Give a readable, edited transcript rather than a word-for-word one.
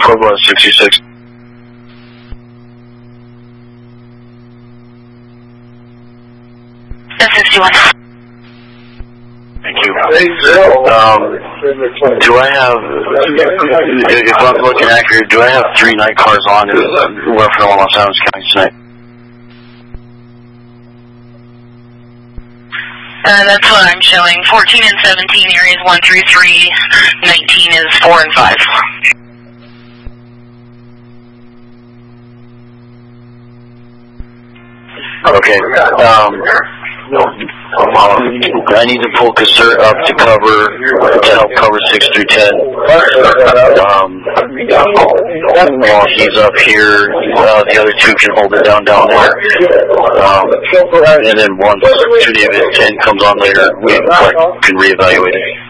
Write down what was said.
Cobra 66. That's 61. Thank you. Do I have, if I'm looking accurate, do I have 3 night cars on in Western Los Angeles County tonight? That's what I'm showing. 14 and 17 areas 1 through 3. 19 is 4 and 5. Okay. I need to pull Cassert up to help cover 6 through 10. While he's up here, the other 2 can hold it down there. And then once 2 David 10 comes on later, we can reevaluate it.